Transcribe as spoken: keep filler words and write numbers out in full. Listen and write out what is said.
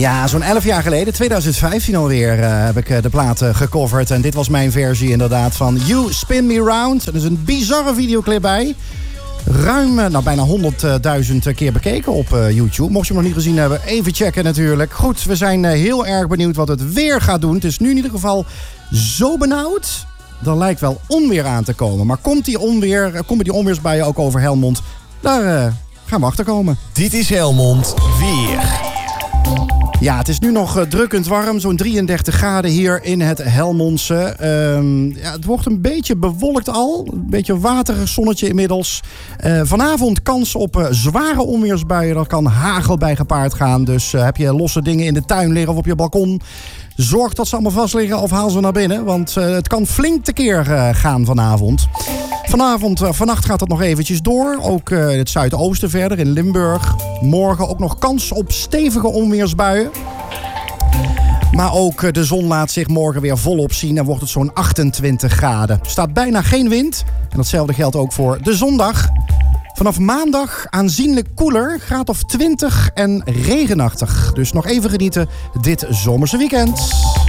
Ja, zo'n elf jaar geleden, twintig vijftien alweer, uh, heb ik uh, de plaat uh, gecoverd. En dit was mijn versie inderdaad van You Spin Me Round. Er is een bizarre videoclip bij. Ruim, uh, nou bijna honderdduizend keer bekeken op uh, YouTube. Mocht je hem nog niet gezien hebben, even checken natuurlijk. Goed, we zijn uh, heel erg benieuwd wat het weer gaat doen. Het is nu in ieder geval zo benauwd. Er lijkt wel onweer aan te komen. Maar komt die onweer, uh, komen die onweersbuien ook over Helmond? Daar uh, gaan we achter komen. Dit is Helmond Weer. Ja, het is nu nog uh, drukkend warm. Zo'n drieëndertig graden hier in het Helmondse. Uh, ja, het wordt een beetje bewolkt al. Een beetje waterig zonnetje inmiddels. Uh, vanavond kans op uh, zware onweersbuien. Er kan hagel bij gepaard gaan. Dus uh, heb je losse dingen in de tuin liggen of op je balkon, zorg dat ze allemaal vast liggen of haal ze naar binnen. Want uh, het kan flink tekeer uh, gaan vanavond. Vanavond, uh, vannacht gaat het nog eventjes door. Ook uh, het zuidoosten verder in Limburg. Morgen ook nog kans op stevige onweersbuien. Maar ook uh, de zon laat zich morgen weer volop zien. En wordt het zo'n achtentwintig graden. Er staat bijna geen wind. En datzelfde geldt ook voor de zondag. Vanaf maandag aanzienlijk koeler, graad of twintig en regenachtig. Dus nog even genieten dit zomerse weekend.